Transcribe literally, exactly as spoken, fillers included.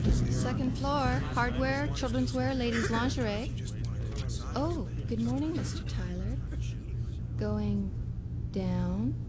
Second floor, hardware, children's wear, ladies' lingerie. Oh, good morning, Mister Tyler. Going down.